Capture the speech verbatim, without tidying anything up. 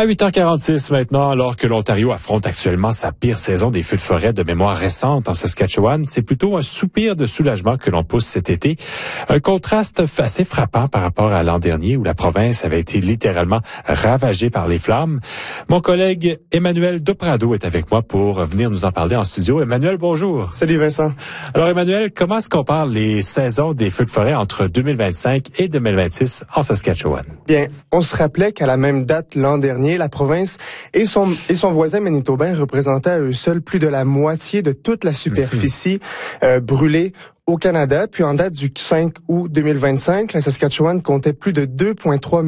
À huit heures quarante-six maintenant, alors que l'Ontario affronte actuellement sa pire saison des feux de forêt de mémoire récente en Saskatchewan, c'est plutôt un soupir de soulagement que l'on pousse cet été. Un contraste assez frappant par rapport à l'an dernier où la province avait été littéralement ravagée par les flammes. Mon collègue Emmanuel Doprado est avec moi pour venir nous en parler en studio. Emmanuel, bonjour. Salut Vincent. Alors Emmanuel, comment se comparent les saisons des feux de forêt entre deux mille vingt-cinq et deux mille vingt-six en Saskatchewan? Bien, on se rappelait qu'à la même date l'an dernier, la province et son et son voisin manitobain représentaient à eux seuls plus de la moitié de toute la superficie euh, brûlée au Canada. Puis en date du cinq août deux mille vingt-cinq, la Saskatchewan comptait plus de deux virgule trois